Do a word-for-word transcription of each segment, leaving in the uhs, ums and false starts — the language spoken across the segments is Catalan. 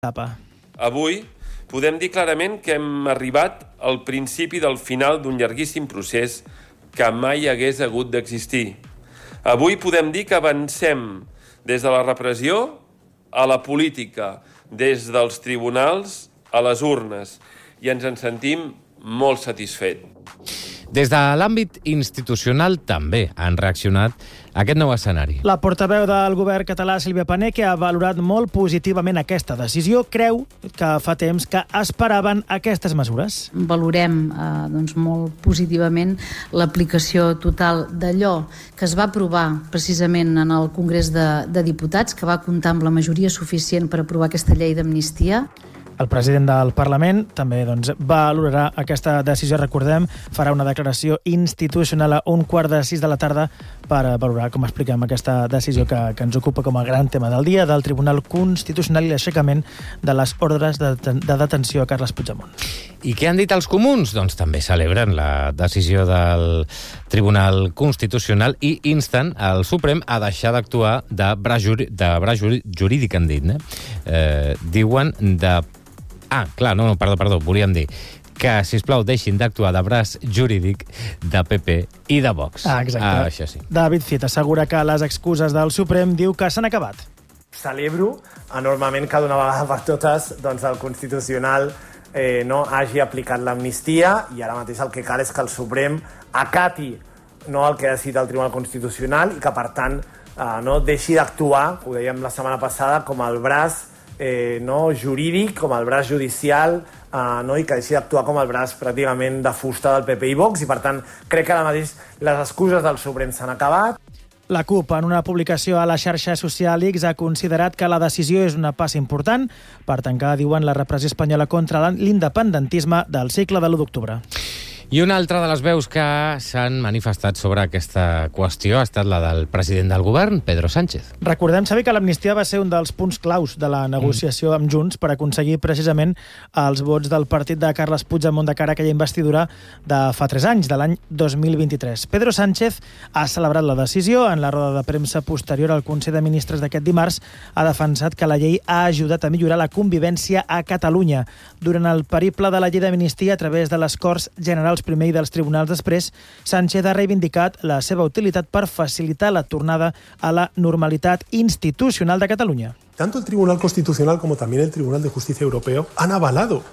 etapa. Avui podem dir clarament que hem arribat al principi del final d'un llarguíssim procés que mai hagués hagut d'existir. Avui podem dir que avancem des de la repressió a la política, des dels tribunals a les urnes, i ens en sentim molt satisfets. Des de l'àmbit institucional també han reaccionat a aquest nou escenari. La portaveu del govern català, Sílvia Paneque, ha valorat molt positivament aquesta decisió. Creu que fa temps que esperaven aquestes mesures. Valorem eh, doncs, molt positivament l'aplicació total d'allò que es va aprovar precisament en el Congrés de, de Diputats, que va comptar amb la majoria suficient per aprovar aquesta llei d'amnistia. El president del Parlament també doncs, valorarà aquesta decisió. Recordem, farà una declaració institucional a un quart de sis de la tarda per valorar, com expliquem, aquesta decisió que, que ens ocupa com a gran tema del dia del Tribunal Constitucional i l'aixecament de les ordres de, de detenció a Carles Puigdemont. I què han dit els comuns? Doncs també celebren la decisió del Tribunal Constitucional i insten el Suprem a deixar d'actuar de braç, de braç jurídic, han dit, eh? Eh, diuen de... Ah, clar, no, no, perdó, perdó, volíem dir que, sisplau, deixin d'actuar de braç jurídic de P P i de Vox. Ah, exacte. Ah, això sí. David Cid assegura que les excuses del Suprem diu que s'han acabat. Celebro enormement que d'una vegada per totes doncs, el Constitucional eh, no hagi aplicat l'amnistia, i ara mateix el que cal és que el Suprem acati no, el que ha decidit el Tribunal Constitucional i que, per tant, eh, no deixi d'actuar, ho dèiem la setmana passada, com el braç Eh, no, jurídic, com el braç judicial, eh, no, i que deixi d'actuar com el braç pràcticament de fusta del P P i Vox, i per tant crec que ara mateix les excuses del Suprem s'han acabat. La CUP, en una publicació a la xarxa social X, ha considerat que la decisió és una passa important per tancar, diuen, la repressió espanyola contra l'independentisme del segle de l'u d'octubre. I una altra de les veus que s'han manifestat sobre aquesta qüestió ha estat la del president del govern, Pedro Sánchez. Recordem, saber que l'amnistia va ser un dels punts claus de la negociació amb Junts per aconseguir precisament els vots del partit de Carles Puigdemont de cara a aquella investidura de fa tres anys, de l'any dos mil vint-i-tres. Pedro Sánchez ha celebrat la decisió. En la roda de premsa posterior al Consell de Ministres d'aquest dimarts ha defensat que la llei ha ajudat a millorar la convivència a Catalunya. Durant el periple de la llei d'amnistia a través de les Corts Generals primer i dels tribunals després, Sánchez ha reivindicat la seva utilitat per facilitar la tornada a la normalitat institucional de Catalunya. Tanto el Tribunal Constitucional como también el Tribunal de Justicia Europeo han avalado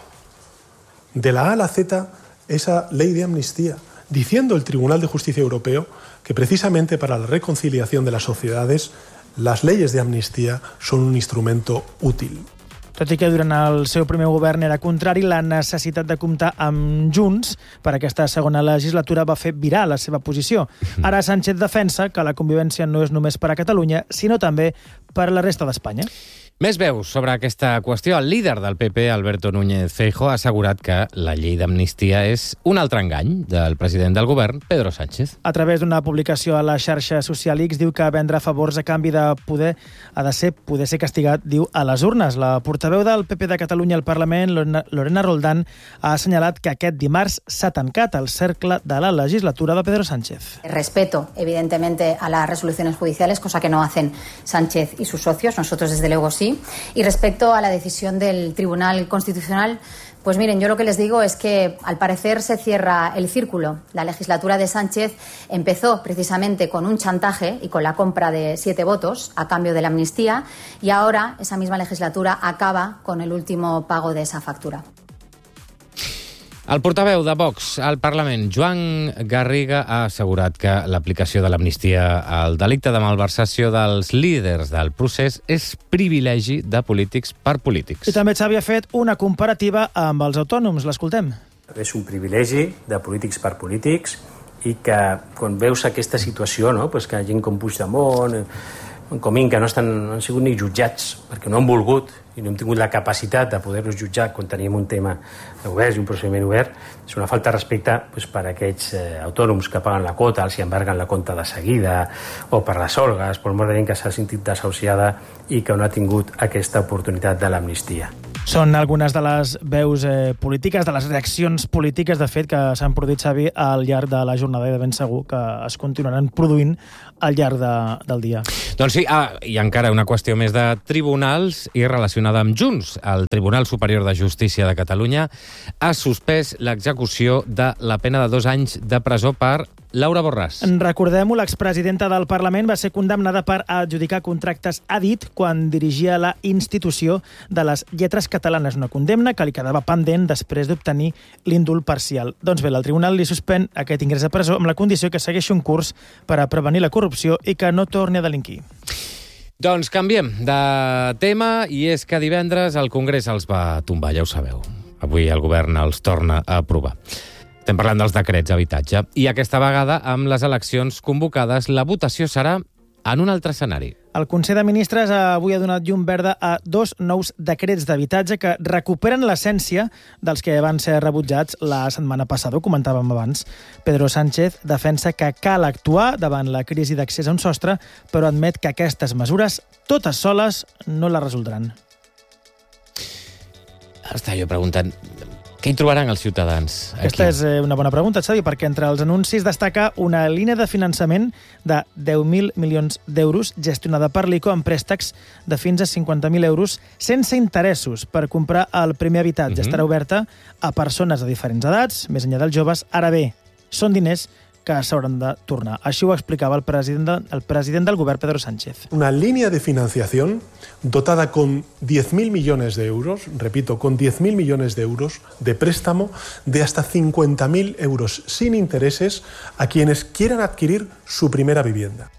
de la A a la Z esa ley de amnistía, diciendo el Tribunal de Justicia Europeo que precisamente para la reconciliación de las sociedades las leyes de amnistía son un instrumento útil. Tot i que durant el seu primer govern era contrari, la necessitat de comptar amb Junts per aquesta segona legislatura va fer virar la seva posició. Ara Sánchez defensa que la convivència no és només per a Catalunya, sinó també per a la resta d'Espanya. Més veus sobre aquesta qüestió. El líder del P P, Alberto Núñez Feijóo, ha assegurat que la llei d'amnistia és un altre engany del president del govern, Pedro Sánchez. A través d'una publicació a la xarxa social X diu que vendre favors a canvi de poder ha de ser poder ser castigat, diu, a les urnes. La portaveu del P P de Catalunya al Parlament, Lorena, Lorena Roldán, ha assenyalat que aquest dimarts s'ha tancat el cercle de la legislatura de Pedro Sánchez. Respeto, evidentemente, a las resoluciones judiciales, cosa que no hacen Sánchez y sus socios. Nosotros, desde luego, sí. Y respecto a la decisión del Tribunal Constitucional, pues miren, yo lo que les digo es que al parecer se cierra el círculo. La legislatura de Sánchez empezó precisamente con un chantaje y con la compra de siete votos a cambio de la amnistía, y ahora esa misma legislatura acaba con el último pago de esa factura. El portaveu de Vox al Parlament, Joan Garriga, ha assegurat que l'aplicació de l'amnistia al delicte de malversació dels líders del procés és privilegi de polítics per polítics. I també s'havia fet una comparativa amb els autònoms. L'escoltem. És un privilegi de polítics per polítics, i que quan veus aquesta situació, no, pues que gent com Puigdemont, Comín, que no, estan, no han sigut ni jutjats perquè no han volgut i no hem tingut la capacitat de poder-los jutjar quan teníem un tema obert i un procediment obert, és una falta de respecte pues, per a aquells eh, autònoms que paguen la quota, els hi embarguen la compta de seguida, o per les orgues, per mort de gent que s'ha sentit desahuciada i que no ha tingut aquesta oportunitat de l'amnistia. Són algunes de les veus eh, polítiques, de les reaccions polítiques, de fet, que s'han produït, Xavi, al llarg de la jornada i de ben segur que es continuaran produint al llarg de, del dia. Doncs sí, ah, i encara una qüestió més de tribunals i relacionada amb Junts. El Tribunal Superior de Justícia de Catalunya ha suspès l'execució de la pena de dos anys de presó per Laura Borràs. Recordem-ho, l'expresidenta del Parlament va ser condemnada per adjudicar contractes a dit quan dirigia la institució de les lletres catalanes, una condemna que li quedava pendent després d'obtenir l'indult parcial. Doncs bé, el tribunal li suspèn aquest ingrés a presó amb la condició que segueixi un curs per a prevenir la corrupció i que no torni a delinquir. Doncs canviem de tema, i és que divendres el Congrés els va tombar, ja ho sabeu. Avui el govern els torna a aprovar. Estem parlant dels decrets d'habitatge. I aquesta vegada, amb les eleccions convocades, la votació serà en un altre escenari. El Consell de Ministres avui ha donat llum verda a dos nous decrets d'habitatge que recuperen l'essència dels que van ser rebutjats la setmana passada, ho comentàvem abans. Pedro Sánchez defensa que cal actuar davant la crisi d'accés a un sostre, però admet que aquestes mesures, totes soles, no la resoldran. Estava jo preguntant, què hi trobaran els ciutadans aquí? Aquesta és una bona pregunta, Xavi, perquè entre els anuncis destaca una línia de finançament de deu mil milions d'euros gestionada per l'I C O amb préstecs de fins a cinquanta mil euros sense interessos per comprar el primer habitatge. Uh-huh. Estarà oberta a persones de diferents edats, més enllà dels joves. Ara bé, són diners que s'hauran de tornar. Així ho explicava el president, de, el president del govern, Pedro Sánchez. Una línea de financiación dotada con diez mil millones de euros, repito, con diez mil millones de euros de préstamo de hasta cincuenta mil euros sin intereses a quienes quieran adquirir su primera vivienda.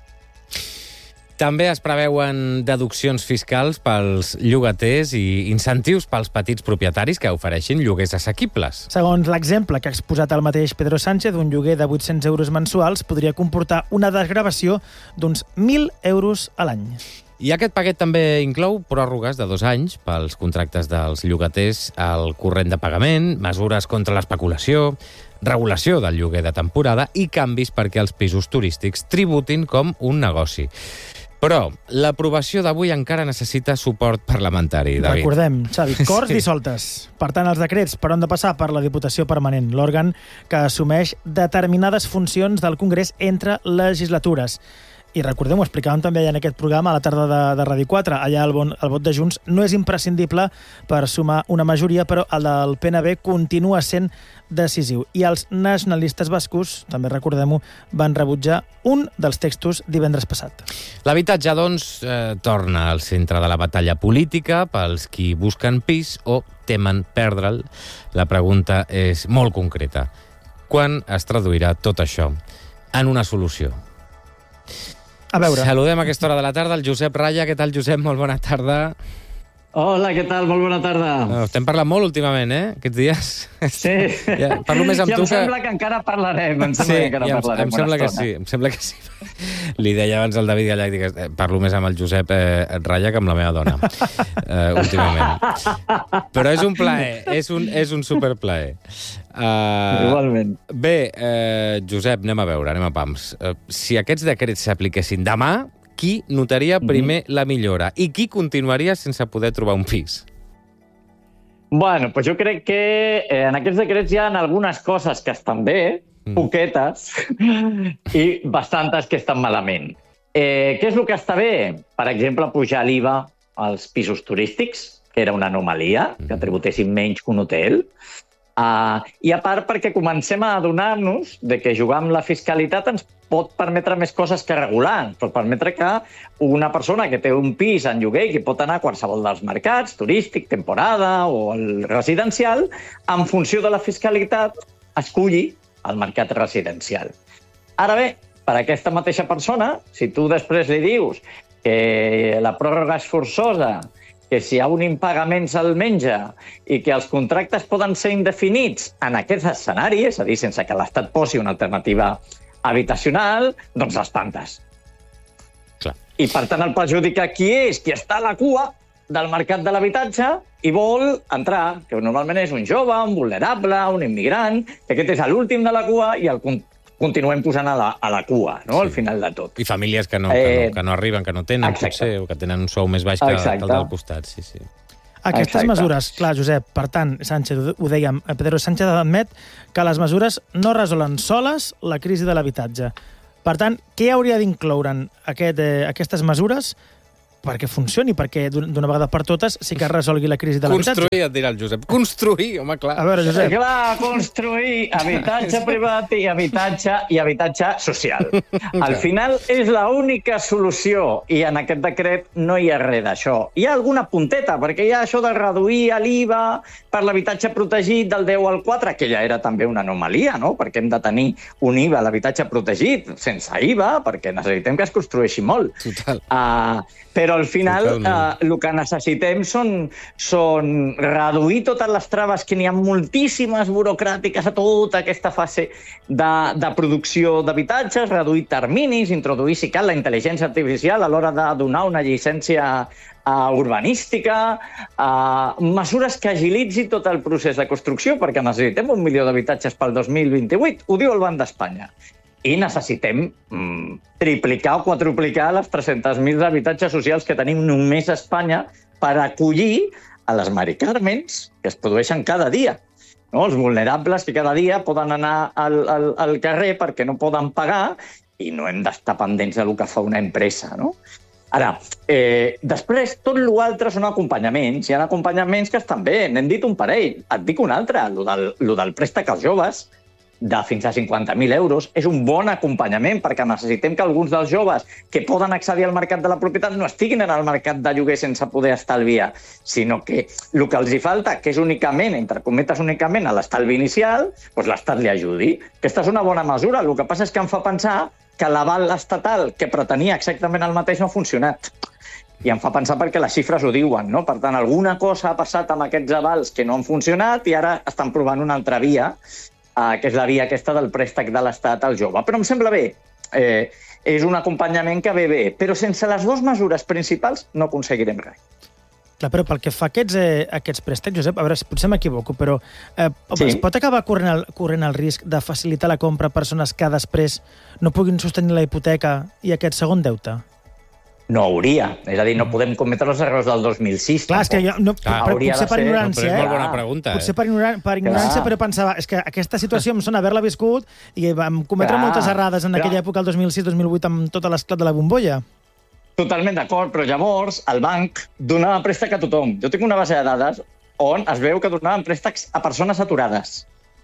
També es preveuen deduccions fiscals pels llogaters i incentius pels petits propietaris que ofereixin lloguers assequibles. Segons l'exemple que ha exposat el mateix Pedro Sánchez, un lloguer de vuit-cents euros mensuals podria comportar una desgravació d'uns mil euros a l'any. I aquest paquet també inclou pròrrogues de dos anys pels contractes dels llogaters al corrent de pagament, mesures contra l'especulació, regulació del lloguer de temporada i canvis perquè els pisos turístics tributin com un negoci. Però l'aprovació d'avui encara necessita suport parlamentari, David. Recordem, Xavi, corts Sí. dissoltes. Per tant, els decrets per on de passar per la Diputació Permanent, l'òrgan que assumeix determinades funcions del Congrés entre legislatures. I recordem, ho explicàvem també allà en aquest programa a la tarda de, de Ràdio quatre, allà el, bon, el vot de Junts no és imprescindible per sumar una majoria, però el del P N B continua sent decisiu. I els nacionalistes bascos, també recordem-ho, van rebutjar un dels textos divendres passat. L'habitatge, doncs, eh, torna al centre de la batalla política pels qui busquen pis o temen perdre'l. La pregunta és molt concreta. Quan es traduirà tot això en una solució? A veure. Saludem a aquesta hora de la tarda el Josep Raya. Què tal, Josep? Molt bona tarda. Hola, què tal? Molt bona tarda. No, estem parlant molt últimament, eh? Aquests dies. Sí. Ja, parlo més amb ja tu em sembla que... que encara parlarem. Em sembla sí, que encara ja, parlarem em sembla una que estona. sí, em sembla que sí. Li deia abans al David Gallach, dic, parlo més amb el Josep eh, Raya que amb la meva dona, eh, últimament. Però és un plaer, és un, és un superplaer. Uh, Igualment. Bé, eh, Josep, anem a veure, anem a pams. Uh, si aquests decrets s'apliquessin demà, qui notaria primer mm-hmm. la millora? I qui continuaria sense poder trobar un pis? Bueno, pues jo crec que eh, en aquests decrets hi ha algunes coses que estan bé, mm. poquetes, i bastantes que estan malament. Eh, què és el que està bé? Per exemple, pujar l'I V A als pisos turístics, que era una anomalia, mm. que tributessin menys que un hotel. Uh, I a part perquè comencem a adonar-nos de que jugar amb la fiscalitat ens pot permetre més coses que regular. Pot permetre que una persona que té un pis en lloguer i que pot anar a qualsevol dels mercats, turístic, temporada o el residencial, en funció de la fiscalitat, esculli el mercat residencial. Ara bé, per a aquesta mateixa persona, si tu després li dius que la pròrroga és forçosa, que si hi ha un impagament se'l menja i que els contractes poden ser indefinits en aquest escenari, és a dir, sense que l'Estat posi una alternativa habitacional, doncs l'espantes. Clar. I, per tant, el perjudicat qui és? Qui està a la cua del mercat de l'habitatge i vol entrar, que normalment és un jove, un vulnerable, un immigrant, que aquest és l'últim de la cua i el continuem posant a la, a la cua, no? Sí. Al final de tot. I famílies que no, eh... que no, que no arriben, que no tenen, Exacte. potser, o que tenen un sou més baix que, que el del costat. Sí, sí. Aquestes Exacte. mesures, clar, Josep, per tant, Sánchez, ho dèiem, Pedro Sánchez admet que les mesures no resolen soles la crisi de l'habitatge. Per tant, què hauria d'incloure'n aquest, eh, aquestes mesures perquè funcioni, perquè d'una vegada per totes sí que resolgui la crisi de l'habitatge? Construir, et dirà el Josep. Construir, home, clar. A veure, Josep. Clar, construir habitatge privat i habitatge i habitatge social. Al final és l'única solució i en aquest decret no hi ha res d'això. Hi ha alguna punteta, perquè hi ha això de reduir l'I V A per l'habitatge protegit del deu al quatre, que ja era també una anomalia, no? Perquè hem de tenir un I V A a l'habitatge protegit sense I V A, perquè necessitem que es construeixi molt. Total. Uh, però al final uh, el que necessitem són, són reduir totes les traves, que n'hi ha moltíssimes burocràtiques a tota aquesta fase de, de producció d'habitatges, reduir terminis, introduir, si cal, la intel·ligència artificial a l'hora de donar una llicència uh, urbanística, uh, mesures que agilitzin tot el procés de construcció, perquè necessitem un milió d'habitatges pel dos mil vint-i-vuit, ho diu el Banc d'Espanya. I necessitem mm, triplicar o quadruplicar les tres-cents mil habitatges socials que tenim només a Espanya per acollir a les Mari Carmens que es produeixen cada dia. No? Els vulnerables que cada dia poden anar al, al, al carrer perquè no poden pagar i no hem d'estar pendents del que fa una empresa. No? Ara, eh, després, tot l'altre són acompanyaments. Hi ha acompanyaments que estan bé. N'hem dit un parell. Et dic un altre, el del, lo del préstec als joves, de fins a cinquanta mil euros, és un bon acompanyament perquè necessitem que alguns dels joves que poden accedir al mercat de la propietat no estiguin en el mercat de lloguer sense poder estalviar, sinó que el que els hi falta, que és únicament, entre cometes únicament, a l'estalvi inicial, doncs l'Estat li ajudi. Aquesta és una bona mesura. El que passa és que em fa pensar que l'aval estatal que pretenia exactament el mateix no ha funcionat. I em fa pensar perquè les xifres ho diuen, no? Per tant, alguna cosa ha passat amb aquests avals que no han funcionat i ara estan provant una altra via, que és la via aquesta del préstec de l'Estat al jove. Però em sembla bé. Eh, és un acompanyament que ve bé. Però sense les dues mesures principals no aconseguirem res. Clar, però pel que fa a aquests, eh, aquests préstecs, Josep, a veure, potser m'equivoco, però eh, sí. es pot acabar corrent el, corrent el risc de facilitar la compra a persones que després no puguin sostenir la hipoteca i aquest segon deute? No hauria. És a dir, no podem cometre els errors del dos mil sis. Clar, és que jo, no, Clar, però potser per ignorància, no, però és molt eh? bona pregunta, Potser eh? per, ignoran per ignorància, Clar. però pensava, és que aquesta situació em sona haver-la viscut i vam cometre Clar. moltes errades en Clar. aquella època, el dos mil sis dos mil vuit, amb tota l'esclat de la bombolla. Totalment d'acord, però llavors el banc donava préstec a tothom. Jo tinc una base de dades on es veu que donaven préstecs a persones aturades.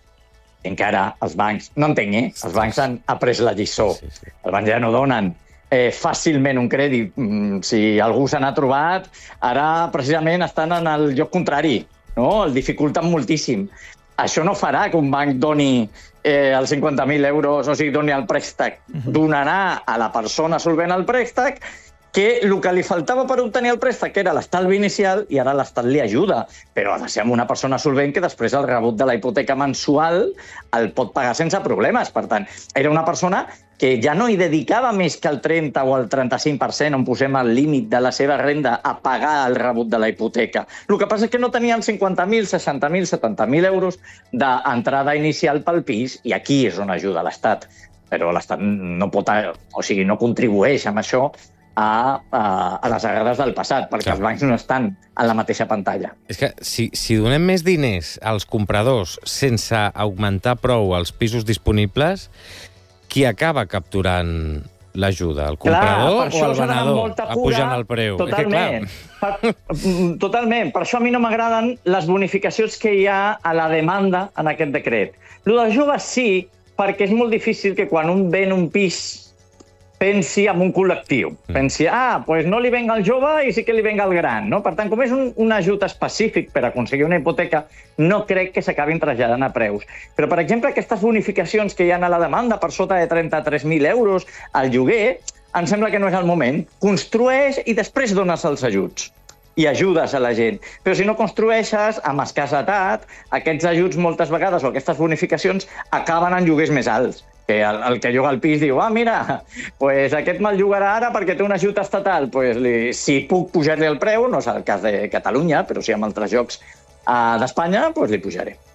I encara els bancs, no entenc, eh? Els bancs han après la lliçó. Sí, sí. Els bancs ja no donen eh, fàcilment un crèdit. Mm, si algú se n'ha trobat, ara precisament estan en el lloc contrari, no? El dificulten moltíssim. Això no farà que un banc doni eh, els cinquanta mil euros, o sigui, doni el préstec. Donarà a la persona solvent el préstec que el que li faltava per obtenir el préstec, que era l'estalvi inicial, i ara l'Estat li ajuda. Però ha de ser amb una persona solvent que després el rebut de la hipoteca mensual el pot pagar sense problemes. Per tant, era una persona que ja no hi dedicava més que el trenta o el trenta-cinc per cent, on posem el límit de la seva renda, a pagar el rebut de la hipoteca. El que passa és que no tenia els cinquanta mil, seixanta mil, setanta mil euros d'entrada inicial pel pis, i aquí és on ajuda l'Estat. Però l'Estat no pot, o sigui, no contribueix amb això a, a, a les errades del passat, perquè Clar. els bancs no estan en la mateixa pantalla. És que si, si donem més diners als compradors sense augmentar prou els pisos disponibles, qui acaba capturant l'ajuda? El comprador Clar, o el venedor? Apujant el preu. Totalment. És que, clar... per, totalment. Per això a mi no m'agraden les bonificacions que hi ha a la demanda en aquest decret. Lo dels joves sí, perquè és molt difícil que quan un ven un pis pensi en un col·lectiu. Pensi, ah, doncs pues no li venga al jove i sí que li venga al gran. No? Per tant, com és un, un ajut específic per aconseguir una hipoteca, no crec que s'acabin traslladant a preus. Però, per exemple, aquestes bonificacions que hi ha a la demanda per sota de trenta-tres mil euros al lloguer, em sembla que no és el moment. Construeix i després dones els ajuts i ajudes a la gent. Però si no construeixes, amb escassetat, aquests ajuts moltes vegades o aquestes bonificacions acaben en lloguers més alts. Que el, el que lloga el pis diu, ah, mira, pues aquest me'l llogarà ara perquè té un ajut estatal. Pues li, si puc pujar-li el preu, no és el cas de Catalunya, però sí en altres llocs uh, d'Espanya, pues li pujaré.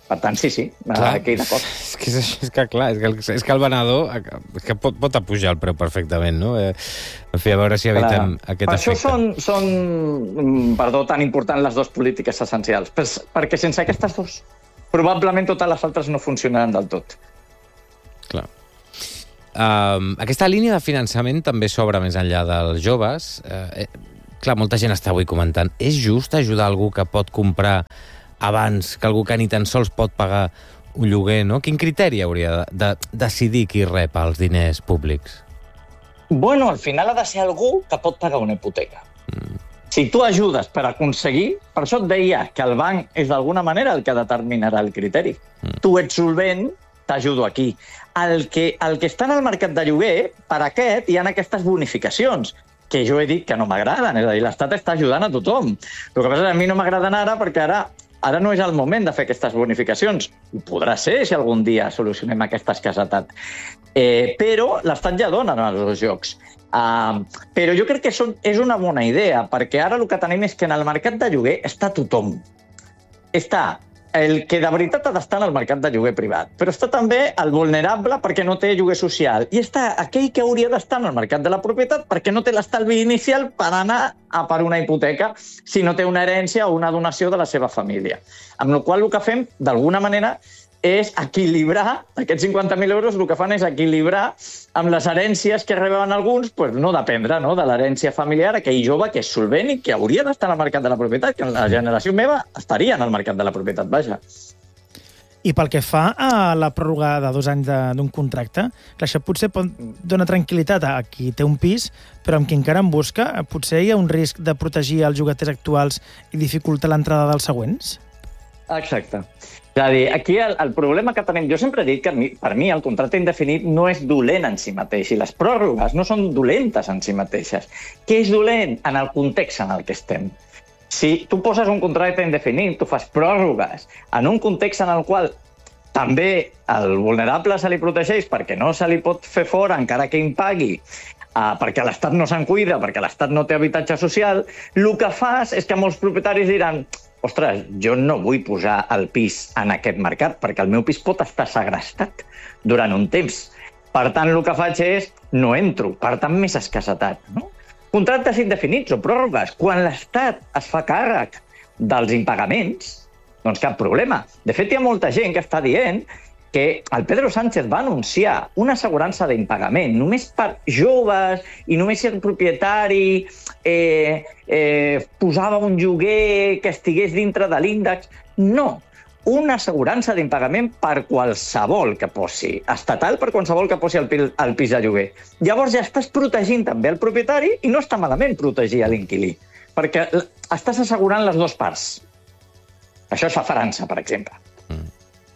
Per tant, sí, sí, Clar, aquí d'acord. és que, és, és que clar, és que, el, és que el venedor és que pot, pot apujar el preu perfectament, no? Eh, en fi, a veure si evitem Clar. aquest per efecte. això són, són, perdó, tan importants les dues polítiques essencials, Pers- perquè sense aquestes dues probablement totes les altres no funcionaran del tot. Clar. Um, aquesta línia de finançament també s'obre més enllà dels joves. Uh, eh, clar, molta gent està avui comentant, és just ajudar algú que pot comprar abans que algú que ni tan sols pot pagar un lloguer, no? Quin criteri hauria de, de decidir qui rep els diners públics? Bueno, al final ha de ser algú que pot pagar una hipoteca. Mm. Si tu ajudes per aconseguir... Per això et deia que el banc és d'alguna manera el que determinarà el criteri. Mm. Tu ets solvent, t'ajudo aquí. El que, el que està en el mercat de lloguer, per aquest hi ha aquestes bonificacions, que jo he dit que no m'agraden. És a dir, l'Estat està ajudant a tothom. El que passa és que a mi no m'agraden ara perquè ara Ara no és el moment de fer aquestes bonificacions. Ho podrà ser si algun dia solucionem aquesta escassetat. Eh, però l'Estat ja dona en els dos jocs. Uh, però jo crec que això és una bona idea, perquè ara el que tenim és que en el mercat de lloguer està tothom. Està el que de veritat ha d'estar en el mercat de lloguer privat, però està també el vulnerable perquè no té lloguer social, i està aquell que hauria d'estar en el mercat de la propietat perquè no té l'estalvi inicial per anar a per una hipoteca si no té una herència o una donació de la seva família. Amb la qual cosa el que fem, d'alguna manera, és equilibrar, aquests cinquanta mil euros el que fan és equilibrar amb les herències que reben alguns, pues no dependre no, de l'herència familiar, aquell jove que és solvent i que hauria d'estar al mercat de la propietat, que en la generació meva estaria en el mercat de la propietat, vaja. I pel que fa a la pròrroga de dos anys d'un contracte, clar, això potser pot donar tranquil·litat a qui té un pis, però amb qui encara en busca, potser hi ha un risc de protegir els llogaters actuals i dificultar l'entrada dels següents? Exacte. És a dir, aquí el, el problema que tenim... Jo sempre he dit que mi, per mi el contracte indefinit no és dolent en si mateix i les pròrrogues no són dolentes en si mateixes. Què és dolent? En el context en el que estem. Si tu poses un contracte indefinit, tu fas pròrrogues en un context en el qual també el vulnerable se li protegeix perquè no se li pot fer fora encara que impagui, uh, perquè l'Estat no se'n cuida, perquè l'Estat no té habitatge social, el que fas és que molts propietaris diran ostres, jo no vull posar el pis en aquest mercat perquè el meu pis pot estar segrestat durant un temps. Per tant, el que faig és no entro, per tant, més escassetat. No? Contractes indefinits o pròrrogues, quan l'Estat es fa càrrec dels impagaments, doncs cap problema. De fet, hi ha molta gent que està dient que el Pedro Sánchez va anunciar una assegurança d'impagament només per joves i només si el propietari eh, eh, posava un lloguer que estigués dintre de l'índex. No, una assegurança d'impagament per qualsevol que posi, estatal per qualsevol que posi el, pil, el pis de lloguer. Llavors ja estàs protegint també el propietari i no està malament protegir l'inquilí, perquè estàs assegurant les dues parts. Això es fa a França, per exemple. Mm.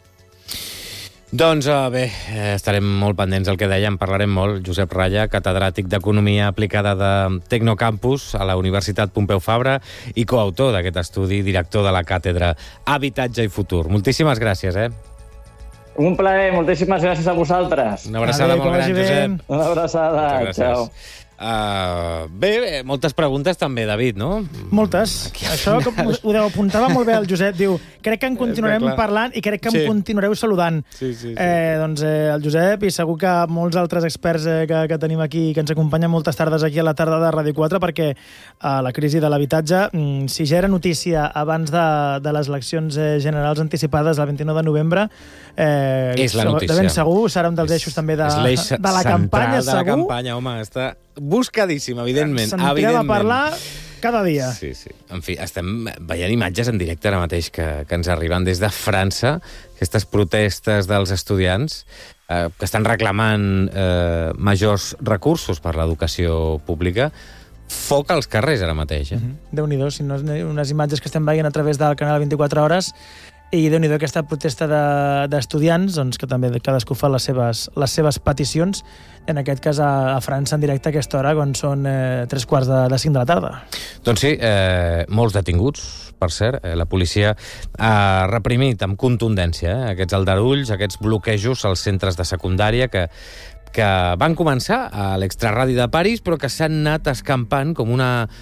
Doncs uh, bé, estarem molt pendents del que dèiem, parlarem molt. Josep Ralla, catedràtic d'Economia Aplicada de Tecnocampus a la Universitat Pompeu Fabra i coautor d'aquest estudi, director de la càtedra Habitatge i Futur. Moltíssimes gràcies, eh? Un plaer, moltíssimes gràcies a vosaltres. Una abraçada molt gran, Josep. Una abraçada, ciao. Uh, bé, bé, moltes preguntes també, David, no? Moltes. Aquí, Això com, ho apuntava molt bé el Josep. Diu, crec que en continuarem parlant i crec que em sí. continuareu saludant. Sí, sí, sí. Eh, doncs eh, el Josep i segur que molts altres experts eh, que, que tenim aquí, que ens acompanyen moltes tardes aquí a la tarda de Ràdio quatre, perquè eh, la crisi de l'habitatge, mm, si ja era notícia abans de, de les eleccions eh, generals anticipades el vint-i-nou de novembre, eh, és la notícia. De ben segur serà un dels eixos també de, de la campanya, segur. De la campanya, home, està buscadíssim, evidentment. Sentirem evidentment. a parlar cada dia. Sí, sí. En fi, estem veient imatges en directe ara mateix que, que ens arriben des de França, aquestes protestes dels estudiants eh, que estan reclamant eh, majors recursos per l'educació pública. Foc als carrers ara mateix, eh? Mm-hmm. Déu-n'hi-do, si no, unes imatges que estem veient a través del canal vint-i-quatre hores. I déu-n'hi-do aquesta protesta d'estudiants, de, doncs, que també cadascú fa les seves, les seves peticions, en aquest cas a, a França en directe a aquesta hora, quan són eh, tres quarts de, de cinc de la tarda. Doncs sí, eh, molts detinguts, per cert. Eh, la policia ha reprimit amb contundència eh, aquests aldarulls, aquests bloquejos als centres de secundària que, que van començar a l'extraradi de París, però que s'han anat escampant com una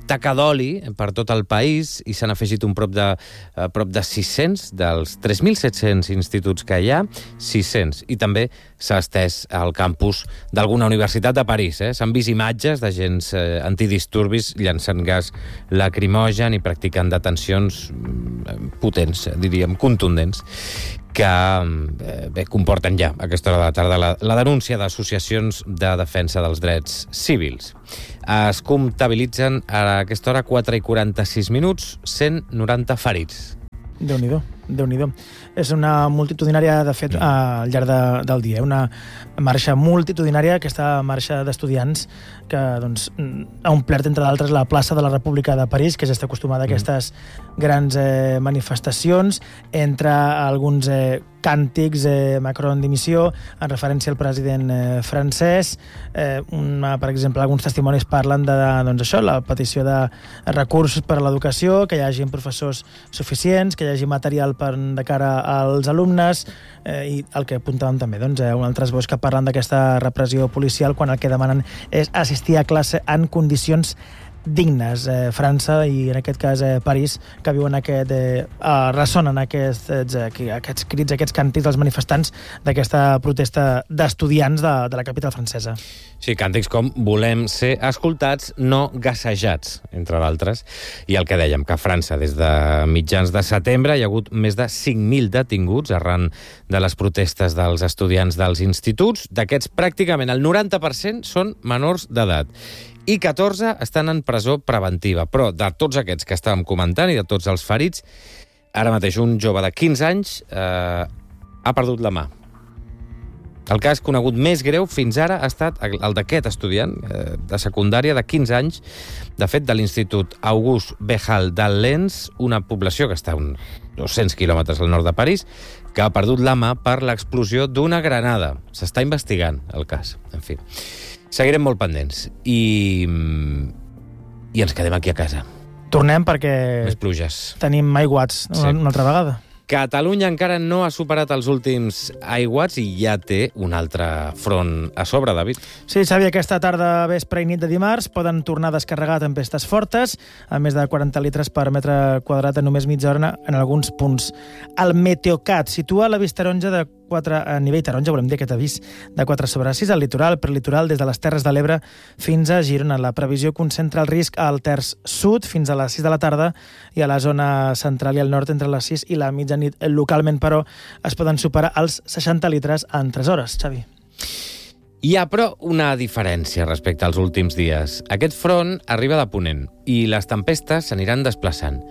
taca d'oli per tot el país i s'han afegit un prop de, uh, prop de sis-cents dels tres mil set-cents instituts que hi ha, sis-cents. I també s'ha estès al campus d'alguna universitat de París. Eh? S'han vist imatges d'agents eh, antidisturbis llançant gas lacrimogen i practicant detencions eh, potents, diríem, contundents, que eh, bé, comporten ja a aquesta hora de la tarda la, la denúncia d'associacions de defensa dels drets civils. Es comptabilitzen a aquesta hora quatre i quaranta-sis minuts, cent noranta ferits. Déu-n'hi-do, Déu-n'hi-do. És una multitudinària, de fet, al llarg de, del dia. Una marxa multitudinària, aquesta marxa d'estudiants que doncs, ha omplert, entre d'altres, la plaça de la República de París, que ja està acostumada a aquestes grans eh, manifestacions, entre alguns eh, càntics eh, Macron dimissió, en referència al president eh, francès. Eh, una, per exemple, alguns testimonis parlen de, de doncs això, la petició de recursos per a l'educació, que hi hagi professors suficients, que hi hagi material per, de cara als alumnes, eh, i el que apuntàvem també, doncs, eh, altres veus que parlen d'aquesta repressió policial quan el que demanen és assistir a classe en condicions dignes. Eh, França i, en aquest cas, eh, París, que viuen aquest... Eh, eh, ressonen aquests, eh, aquests crits, aquests càntics dels manifestants d'aquesta protesta d'estudiants de, de la capital francesa. Sí, càntics com volem ser escoltats, no gassejats, entre d'altres. I el que dèiem, que a França, des de mitjans de setembre, hi ha hagut més de cinc mil detinguts arran de les protestes dels estudiants dels instituts. D'aquests, pràcticament el noranta per cent són menors d'edat. I catorze estan en presó preventiva. Però de tots aquests que estàvem comentant i de tots els ferits, ara mateix un jove de quinze anys eh, ha perdut la mà. El cas conegut més greu fins ara ha estat el d'aquest estudiant eh, de secundària de quinze anys, de fet, de l'Institut Auguste Behal de Lens, una població que està a uns dos-cents quilòmetres al nord de París, que ha perdut la mà per l'explosió d'una granada. S'està investigant el cas, en fi. Seguirem molt pendents i, i ens quedem aquí a casa. Tornem perquè més pluges. Tenim aiguats una, sí. una altra vegada. Catalunya encara no ha superat els últims aiguats i ja té un altre front a sobre, David. Sí, Xavi, aquesta tarda, vespre i nit de dimarts poden tornar a descarregar tempestes fortes, a més de quaranta litres per metre quadrat en només mitja hora en alguns punts. El Meteocat situa l'avís taronja de quatre, a nivell taronja, volem dir aquest avís, de quatre sobre sis al litoral, per litoral des de les Terres de l'Ebre fins a Girona. La previsió concentra el risc al terç sud fins a les sis de la tarda i a la zona central i al nord entre les sis i la mitjanit. Localment, però, es poden superar els seixanta litres en tres hores, Xavi. Hi ha, però, una diferència respecte als últims dies. Aquest front arriba de ponent i les tempestes s'aniran desplaçant.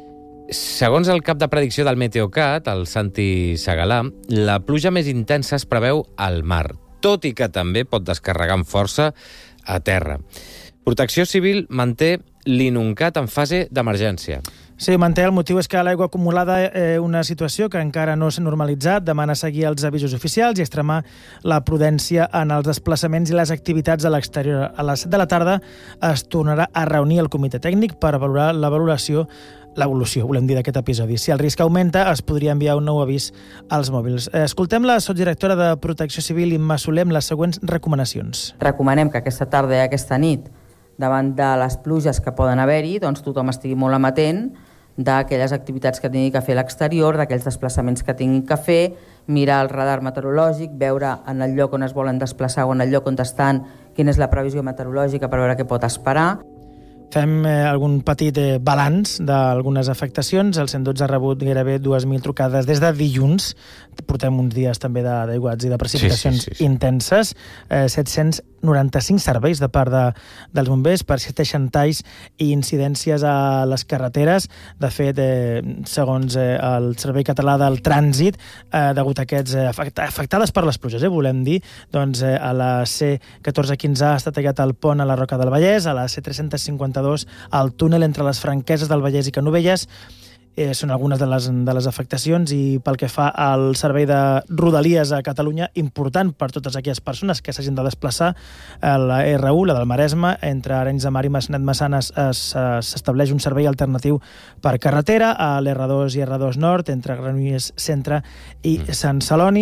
Segons el cap de predicció del Meteocat, el Santi Segalà, la pluja més intensa es preveu al mar, tot i que també pot descarregar amb força a terra. Protecció Civil manté l'Inuncat en fase d'emergència. Sí, manté. El motiu és que l'aigua acumulada, eh, una situació que encara no s'ha normalitzat, demana seguir els avisos oficials i extremar la prudència en els desplaçaments i les activitats a l'exterior. A les set de la tarda es tornarà a reunir el comitè tècnic per valorar la valoració l'evolució, volem dir, d'aquest episodi. Si el risc augmenta, es podria enviar un nou avís als mòbils. Escoltem la sotsdirectora de Protecció Civil, Imma Soler, amb les següents recomanacions. Recomanem que aquesta tarda i aquesta nit, davant de les pluges que poden haver-hi, doncs tothom estigui molt amatent d'aquelles activitats que tingui que fer a l'exterior, d'aquells desplaçaments que tingui que fer, mirar el radar meteorològic, veure en el lloc on es volen desplaçar o en el lloc on estan quina és la previsió meteorològica per veure què pot esperar. Fem eh, algun petit eh, balanç d'algunes afectacions. El cent dotze ha rebut gairebé dues mil trucades des de dilluns. Portem uns dies també d'aiguats i de precipitacions sí, sí, sí, sí. intenses. Eh, set-cents noranta-cinc serveis de part de, dels bombers per seixanta talls i incidències a les carreteres. De fet, eh, segons eh, el Servei Català del Trànsit, eh, degut a aquests eh, afectades per les pluges, eh, volem dir, doncs eh, a la C catorze quinze ha estat tallat el pont a la Roca del Vallès, a la C tres-cents cinquanta-dos el túnel entre les Franqueses del Vallès i Canovelles. Eh, són algunes de les, de les afectacions, i pel que fa al servei de Rodalies a Catalunya, important per totes aquelles persones que s'hagin de desplaçar. A la R u, la del Maresme, entre Arenys de Mar i Massanet-Massanes s'estableix un servei alternatiu per carretera, a l'R dos i R dos Nord, entre Granollers Centre i Sant Celoni.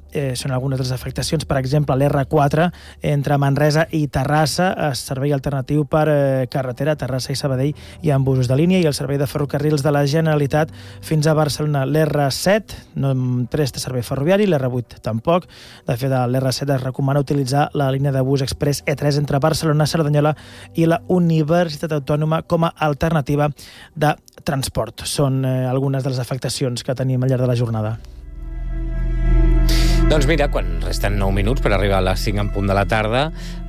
eh, són algunes de les afectacions. Per exemple, l'R quatre entre Manresa i Terrassa, es servei alternatiu per eh, carretera, Terrassa i Sabadell i amb busos de línia, i el servei de ferrocarrils de la Generalitat fins a Barcelona. L'R set no presta servei ferroviari, l'R vuit tampoc. De fet, a l'R set es recomana utilitzar la línia de bus express E tres entre Barcelona, Cerdanyola i la Universitat Autònoma com a alternativa de transport. Són eh, algunes de les afectacions que tenim al llarg de la jornada. Doncs mira, quan resten nou minuts per arribar a les cinc en punt de la tarda,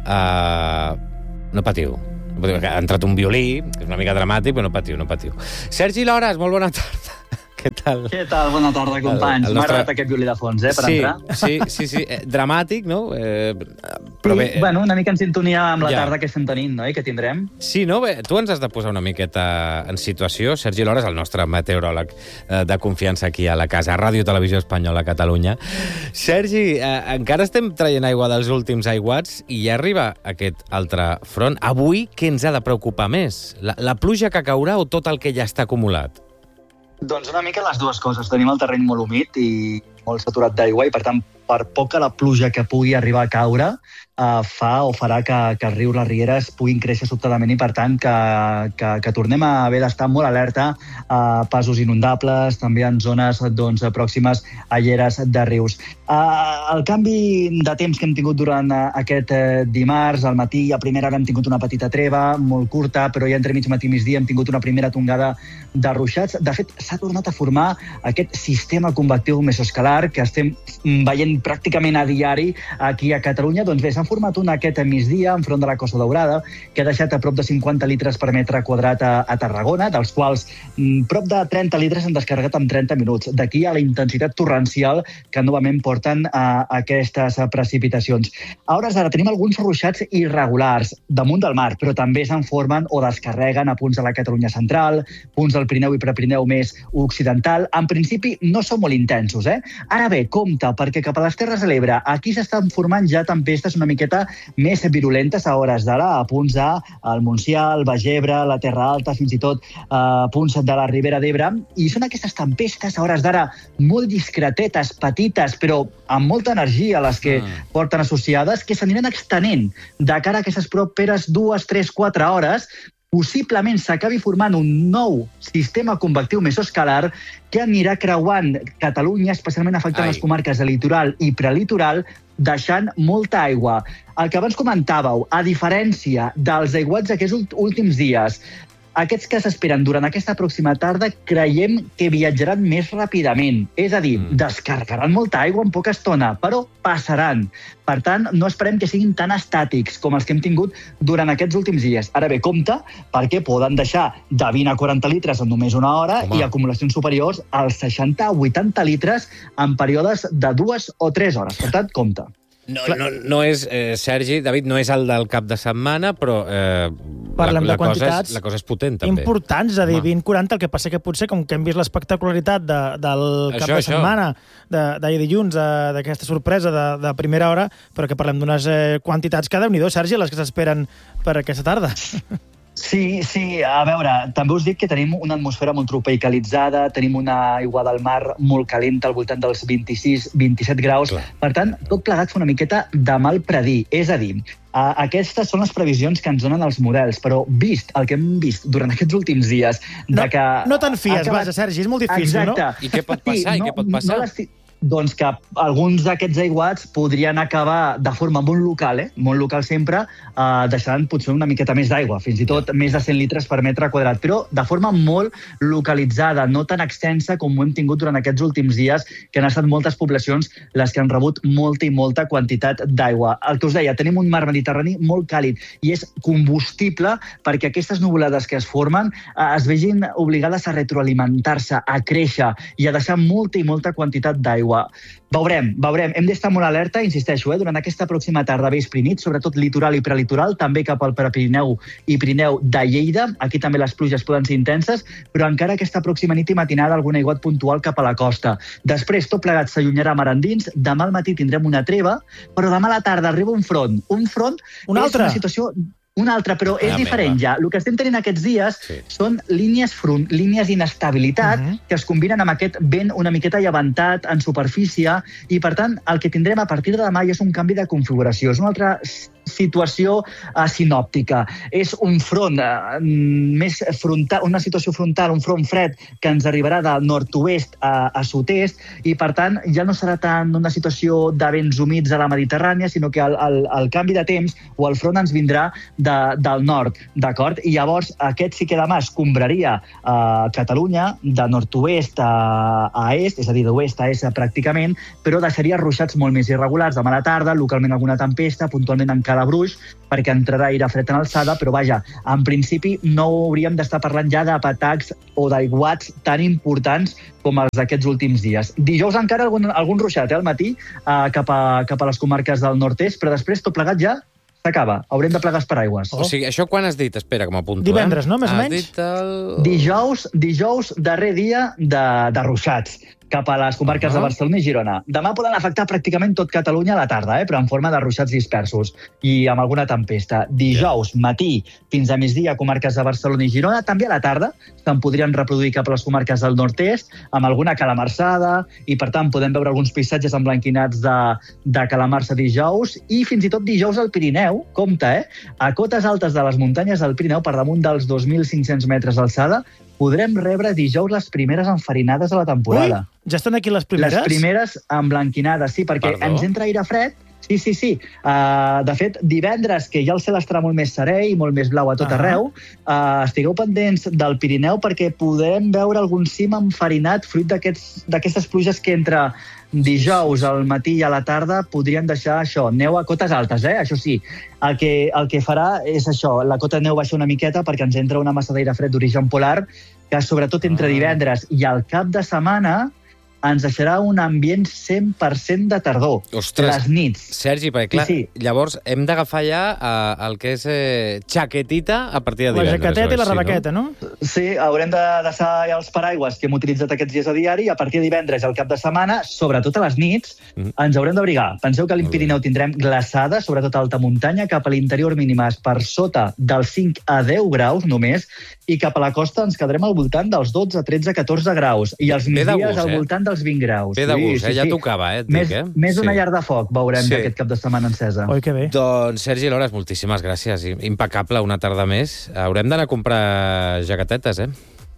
eh, no patiu. Ha entrat un violí, que és una mica dramàtic, però no patiu, no patiu. Sergi Lores, molt bona tarda. Què tal? Què tal? Bona tarda, companys. El, el nostre... M'ha agradat aquest violí de fons, eh, per sí, entrar. Sí, sí, sí. Eh, dramàtic, no? Eh, però sí, bé, eh... bueno, una mica en sintonia amb la ja. tarda que estem tenint, no?, i que tindrem. Sí, no? Bé, tu ens has de posar una miqueta en situació. Sergi Lores, el nostre meteoròleg eh, de confiança aquí a la casa, a Ràdio Televisió Espanyola, Catalunya. Sergi, eh, encara estem traient aigua dels últims aiguats i ja arriba aquest altre front. Avui, què ens ha de preocupar més? La, la pluja que caurà o tot el que ja està acumulat? Doncs una mica les dues coses. Tenim el terreny molt humit i molt saturat d'aigua i, per tant, per poca la pluja que pugui arribar a caure, eh, fa o farà que, que el riu, les rieres, puguin créixer sobtadament i, per tant, que, que, que tornem a haver d'estar molt alerta a passos inundables, també en zones doncs, pròximes a lleres de rius. Eh, el canvi de temps que hem tingut durant aquest eh, dimarts, al matí, a primera hora hem tingut una petita treva, molt curta, però ja entre mig matí i migdia hem tingut una primera tongada de ruixats. De fet, s'ha tornat a formar aquest sistema convectiu mesoescalar que estem veient pràcticament a diari aquí a Catalunya. Doncs bé, s'han format un aquest migdia enfront de la Costa Daurada, que ha deixat a prop de cinquanta litres per metre quadrat a, a Tarragona, dels quals m, prop de trenta litres han descarregat en trenta minuts. D'aquí a la intensitat torrencial que novament porten a, a aquestes precipitacions. A hores d'ara tenim alguns ruixats irregulars damunt del mar, però també se'n formen o descarreguen a punts de la Catalunya central, punts del Pirineu i Prepirineu més occidental. En principi no són molt intensos, eh? Ara bé, compte, perquè cap a les Terres de l'Ebre aquí s'estan formant ja tempestes una miqueta més virulentes a hores d'ara, a punts del Montsià, el Baix Ebre, la Terra Alta, fins i tot a punts de la Ribera d'Ebre, i són aquestes tempestes a hores d'ara molt discretetes, petites, però amb molta energia, les que mm. porten associades, que s'aniran extenent de cara a aquestes properes dues, tres, quatre hores. Possiblement s'acabi formant un nou sistema convectiu mesoescalar que anirà creuant Catalunya, especialment afectant Ai. les comarques de litoral i prelitoral, deixant molta aigua. El que abans comentàveu, a diferència dels aiguats d'aquests últims dies, aquests que s'esperen durant aquesta pròxima tarda creiem que viatjaran més ràpidament. És a dir, mm. descarregaran molta aigua en poca estona, però passaran. Per tant, no esperem que siguin tan estàtics com els que hem tingut durant aquests últims dies. Ara bé, compte, perquè poden deixar de vint a quaranta litres en només una hora Home. i acumulacions superiors als seixanta a vuitanta litres en períodes de dues o tres hores. Per tant, compte. No, no, no és, eh, Sergi, David, no és el del cap de setmana, però eh, Parlem la, la, de quantitats cosa és, la cosa és potent, també. Importants, és a dir, vint quaranta, el que passa que potser, com que hem vist l'espectacularitat de, del cap això, de setmana, de, d'ahir dilluns, d'aquesta sorpresa de, de primera hora, però que parlem d'unes eh, quantitats que, Déu-n'hi-do, Sergi, les que s'esperen per aquesta tarda. Sí, sí, a veure, també us dic que tenim una atmosfera molt tropicalitzada, tenim una aigua del mar molt calenta al voltant dels vint-i-sis vint-i-set graus. Clar. Per tant, tot plegat fa una miqueta de mal predir. És a dir, Uh, aquestes són les previsions que ens donen els models, però vist el que hem vist durant aquests últims dies... De no, que no te'n fies, acabat... vaja, Sergi, és molt difícil, Exacte. no? I què pot passar? Sí, I què pot passar? No doncs que alguns d'aquests aiguats podrien acabar de forma molt local, eh? molt local sempre, eh, deixant potser una miqueta més d'aigua, fins i tot més de cent litres per metre quadrat, però de forma molt localitzada, no tan extensa com ho hem tingut durant aquests últims dies, que han estat moltes poblacions les que han rebut molta i molta quantitat d'aigua. El que us deia, tenim un mar Mediterrani molt càlid i és combustible perquè aquestes nuvolades que es formen eh, es vegin obligades a retroalimentar-se, a créixer i a deixar molta i molta quantitat d'aigua. Veurem, veurem. Hem d'estar molt alerta, insisteixo, eh, durant aquesta pròxima tarda, vespre i nit, sobretot litoral i prelitoral, també cap al Prepirineu i Pirineu de Lleida. Aquí també les pluges poden ser intenses, però encara aquesta pròxima nit i matinada algun aiguat puntual cap a la costa. Després, tot plegat s'allunyarà mar endins. Demà al matí tindrem una treva, però demà a la tarda arriba un front. Un front un és altre. una situació... una altra, però és La diferent meva. ja. El que estem tenint aquests dies Sí. són línies, front, línies d'inestabilitat Mhm. que es combinen amb aquest vent una miqueta llevantat en superfície i, per tant, el que tindrem a partir de demà ja és un canvi de configuració. És una altra s- situació uh, sinòptica. És un front uh, més frontal, una situació frontal, un front fred que ens arribarà del nord-oest a, a sud-est i, per tant, ja no serà tant una situació de vents humits a la Mediterrània, sinó que el, el, el canvi de temps o el front ens vindrà de, del nord, d'acord? I llavors aquest sí que demà escombraria a Catalunya de nord-oest a, a est, és a dir, d'oest a est pràcticament, però deixaria ruixats molt més irregulars demà a la tarda, localment alguna tempesta, puntualment en Calabruix, perquè entrarà aire fred en alçada, però vaja, en principi no hauríem d'estar parlant ja de patacs o d'aiguats tan importants com els d'aquests últims dies. Dijous encara algun, algun ruixat eh, al matí eh, cap, a, cap a les comarques del nord-est, però després tot plegat ja s'acaba. Haurem de plegar els paraigües. O sigui, això quan has dit? Espera, que m'apunto. Divendres, no? Més o has menys? Dit el... Dijous, dijous, darrer dia de, de ruixats cap a les comarques uh -huh. de Barcelona i Girona. Demà poden afectar pràcticament tot Catalunya a la tarda, eh, però en forma de ruixats dispersos i amb alguna tempesta. Dijous, matí, fins a migdia, comarques de Barcelona i Girona. També a la tarda se'n podrien reproduir cap a les comarques del nord-est, amb alguna calamarsada, i per tant podem veure alguns paisatges emblanquinats de, de calamarsa dijous, i fins i tot dijous al Pirineu, compte, eh? A cotes altes de les muntanyes del Pirineu, per damunt dels dos mil cinc-cents metres d'alçada, podrem rebre dijous les primeres enfarinades de la temporada. Ui, ja estan aquí les primeres? Les primeres emblanquinades, sí, perquè Perdó? ens entra aire fred. Sí, sí, sí. Uh, de fet, divendres, que ja el cel estarà molt més serè i molt més blau a tot Ah. arreu, uh, estigueu pendents del Pirineu perquè podem veure algun cim enfarinat fruit d'aquests- d'aquestes pluges que entre dijous al matí i a la tarda podrien deixar això, neu a cotes altes, eh? Això sí, el que, el que farà és això, la cota de neu baixa una miqueta perquè ens entra una massa d'aire fred d'origen polar que sobretot entre divendres i al cap de setmana ens deixarà un ambient cent per cent de tardor. Ostres, Les nits. Sergi, perquè clar, Sí, llavors hem d'agafar ja eh, el que és eh, xaquetita a partir de La divendres. jaqueteta i la sí, rebaqueta, no? Sí, haurem de deixar ja els paraigües que hem utilitzat aquests dies a diari i a partir de divendres al cap de setmana, sobretot a les nits, Mhm. ens haurem d'abrigar. Penseu que a Molt bé. l'Pirineu tindrem glaçada, sobretot a alta muntanya, cap a l'interior mínimes per sota dels cinc a deu graus només, i cap a la costa ens quedarem al voltant dels dotze, tretze, catorze graus, i els Ve de migdies gust, al eh? voltant dels vint graus. Ve de gust, eh? Ja tocava, eh, et dic, Més, eh? més Sí. una llar de foc veurem Sí. aquest cap de setmana encesa. Oi, que bé. Doncs, Sergi Lores, moltíssimes gràcies. Impecable, una tarda més. Haurem d'anar a comprar jaquetetes, eh?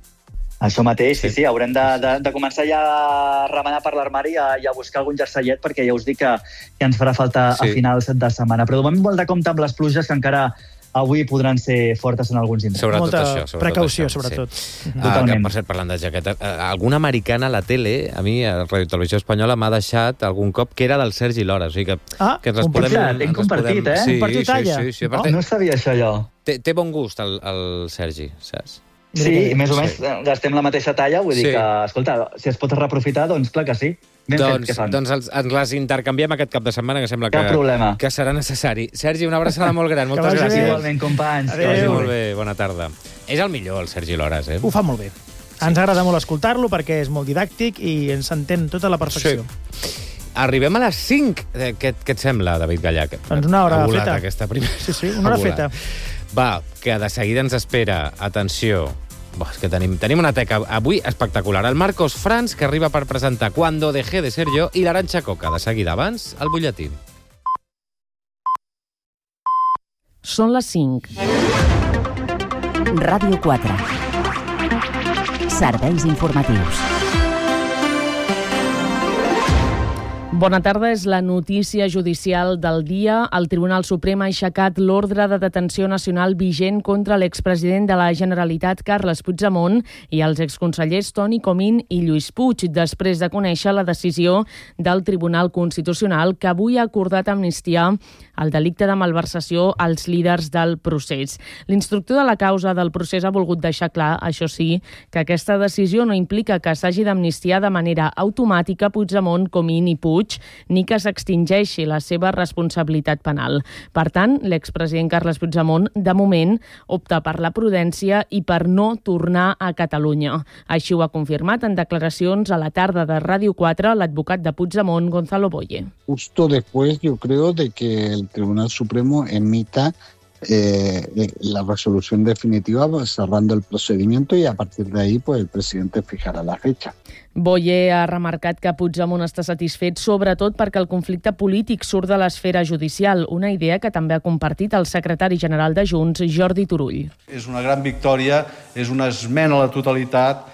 Això mateix, sí, Sí. sí, haurem de, de, de començar ja a remenar per l'armari i a, i a buscar algun jerseillet, perquè ja us dic que, que ens farà falta Sí. a finals de setmana. Però de moment molt de compte amb les pluges que encara avui podran ser fortes en alguns indrets. Sobretot Molta això. Sobretot precaució, això, sobretot. Sí. Ah, que, Totalment. per cert, parlant de jaqueta, eh, alguna americana a la tele, a mi, a Radio Televisió Espanyola, m'ha deixat algun cop que era del Sergi Lores. O sigui que, Ah, que ens les compartit. podem... Hem ens les compartit, podem... eh? Sí, Compartit sí, talla. sí, sí. Oh, Oh, No sabia això, jo. té, té bon gust, el, el Sergi, saps? Mira Sí, que bé. i més o menys Sí. eh, gastem la mateixa talla, vull dir Sí. que, escolta, si es pot reprofitar, doncs clar que sí. Ben fet, Doncs, què fan? doncs els, ens les intercanviem aquest cap de setmana, que sembla que, Cap problema. que serà necessari. Sergi, una abraçada molt gran, moltes vagi bé. gràcies. Igualment, companys. Adéu. que vagi Vagi molt molt bé. bé, bona tarda. És el millor, el Sergi Lores, eh? Ho fa molt bé. Ens agrada molt escoltar-lo perquè és molt didàctic i ens entén tota la perfecció. Arribem a les cinc. Eh, Què, què et sembla, David Gallac? Doncs una hora Ha volat feta. aquesta primera. Sí, sí, una hora Ha volat. feta. Va, que de seguida ens espera, atenció, Buah, és que tenim, tenim una teca avui espectacular. El Marcos Franz, que arriba per presentar Cuando dejé de ser yo, i l'Arantxa Coca. De seguida, abans, el butlletí. Són les cinc. Ràdio quatre. Serveis informatius. Bona tarda, és la notícia judicial del dia. El Tribunal Suprem ha aixecat l'ordre de detenció nacional vigent contra l'expresident de la Generalitat, Carles Puigdemont, i els exconsellers Toni Comín i Lluís Puig, després de conèixer la decisió del Tribunal Constitucional que avui ha acordat amnistiar el delicte de malversació als líders del procés. L'instructor de la causa del procés ha volgut deixar clar, això sí, que aquesta decisió no implica que s'hagi d'amnistiar de manera automàtica Puigdemont, Comín i Puig, ni que s'extingeixi la seva responsabilitat penal. Per tant, l'expresident Carles Puigdemont, de moment, opta per la prudència i per no tornar a Catalunya. Així ho ha confirmat en declaracions a la tarda de Ràdio quatre l'advocat de Puigdemont, Gonzalo Boye. Justo después, yo creo, de que el Tribunal Supremo emita eh, la resolución definitiva cerrando el procedimiento y a partir de ahí pues, el presidente fijará la fecha. Boyer ha remarcat que Puigdemont està satisfet sobretot perquè el conflicte polític surt de l'esfera judicial, una idea que també ha compartit el secretari general de Junts, Jordi Turull. És una gran victòria, és una esmena a la totalitat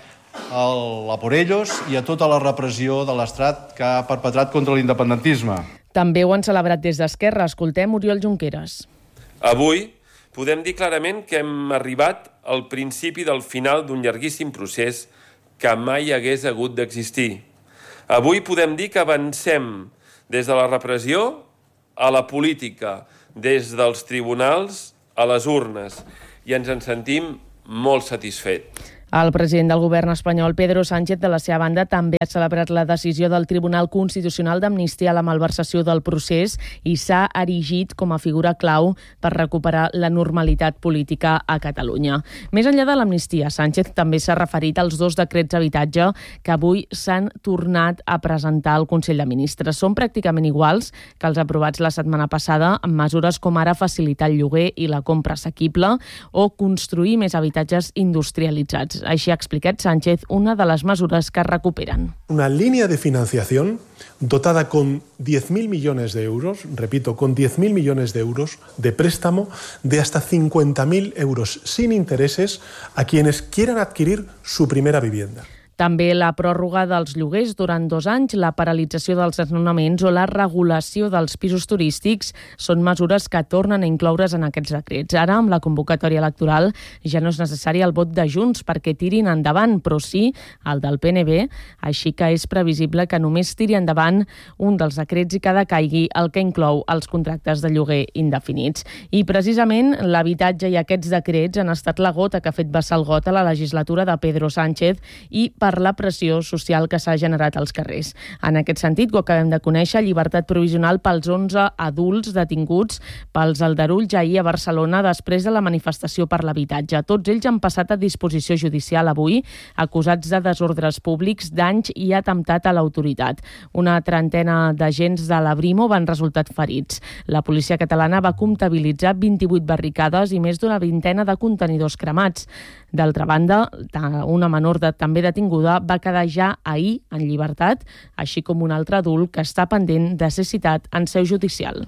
a por ellos i a tota la repressió de l'Estat que ha perpetrat contra l'independentisme. També ho han celebrat des d'Esquerra. Escoltem Oriol Junqueras. Avui podem dir clarament que hem arribat al principi del final d'un llarguíssim procés que mai hagués hagut d'existir. Avui podem dir que avancem des de la repressió a la política, des dels tribunals a les urnes, i ens en sentim molt satisfets. El president del govern espanyol, Pedro Sánchez, de la seva banda, també ha celebrat la decisió del Tribunal Constitucional d'amnistiar la malversació del procés i s'ha erigit com a figura clau per recuperar la normalitat política a Catalunya. Més enllà de l'amnistia, Sánchez també s'ha referit als dos decrets d'habitatge que avui s'han tornat a presentar al Consell de Ministres. Són pràcticament iguals que els aprovats la setmana passada, amb mesures com ara facilitar el lloguer i la compra assequible o construir més habitatges industrialitzats. Així ha explicat Sánchez una de las mesures que recuperen. Una línea de financiación dotada con diez mil millones de euros, repito, con diez mil millones de euros de préstamo de hasta cincuenta mil euros sin intereses a quienes quieran adquirir su primera vivienda. També la pròrroga dels lloguers durant dos anys, la paralització dels desnonaments o la regulació dels pisos turístics són mesures que tornen a incloure's en aquests decrets. Ara, amb la convocatòria electoral, ja no és necessari el vot de Junts perquè tirin endavant, però sí el del P N B, així que és previsible que només tiri endavant un dels decrets i que decaigui el que inclou els contractes de lloguer indefinits. I precisament l'habitatge i aquests decrets han estat la gota que ha fet vessar el got a la legislatura de Pedro Sánchez i per la pressió social que s'ha generat als carrers. En aquest sentit, ho acabem de conèixer, llibertat provisional pels onze adults detinguts pels aldarulls ahir a Barcelona després de la manifestació per l'habitatge. Tots ells han passat a disposició judicial avui, acusats de desordres públics, danys i atemptat a l'autoritat. Una trentena d'agents de la Brimo van resultar ferits. La policia catalana va comptabilitzar vint-i-vuit barricades i més d'una vintena de contenidors cremats. D'altra banda, una menor de, també detinguda va quedar ja ahir en llibertat, així com un altre adult que està pendent de ser citat en seu judicial.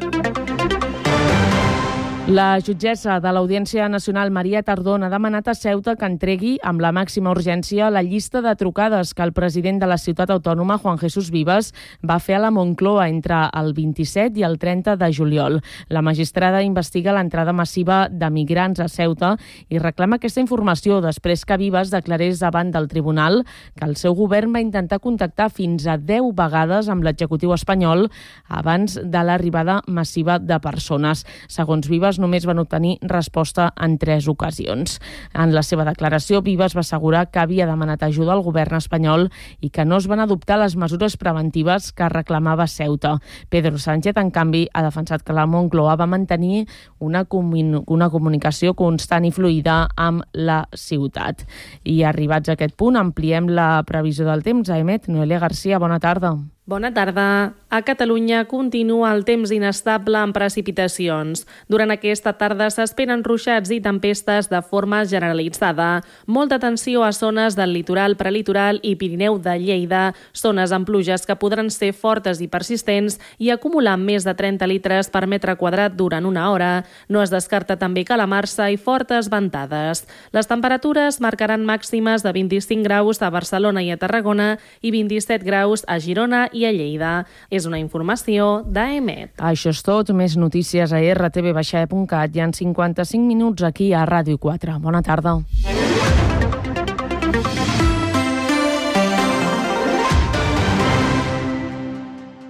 La jutgessa de l'Audiència Nacional, Maria Tardón, ha demanat a Ceuta que entregui amb la màxima urgència la llista de trucades que el president de la ciutat autònoma, Juan Jesús Vives, va fer a la Moncloa entre el vint-i-set i el trenta de juliol. La magistrada investiga l'entrada massiva de migrants a Ceuta i reclama aquesta informació després que Vives declarés davant del tribunal que el seu govern va intentar contactar fins a deu vegades amb l'executiu espanyol abans de l'arribada massiva de persones. Segons Vives, només van obtenir resposta en tres ocasions. En la seva declaració, Vives va assegurar que havia demanat ajuda al govern espanyol i que no es van adoptar les mesures preventives que reclamava Ceuta. Pedro Sánchez, en canvi, ha defensat que la Moncloa va mantenir una, comun una comunicació constant i fluida amb la ciutat. I arribats a aquest punt, ampliem la previsió del temps. Aemet, Noelia Garcia, bona tarda. Bona tarda. A Catalunya continua el temps inestable amb precipitacions. Durant aquesta tarda s'esperen ruixats i tempestes de forma generalitzada. Molta atenció a zones del litoral, prelitoral i Pirineu de Lleida, zones amb pluges que podran ser fortes i persistents i acumular més de trenta litres per metre quadrat durant una hora. No es descarta també calamarsa i fortes ventades. Les temperatures marcaran màximes de vint-i-cinc graus a Barcelona i a Tarragona i vint-i-set graus a Girona i a Lleida. És una informació d'Aemet. Això és tot. Més notícies a erre te ve baixa e punt cat i en cinquanta-cinc minuts aquí a Ràdio quatre. Bona tarda.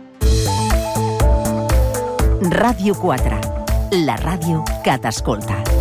Ràdio quatre. La ràdio que t'escolta.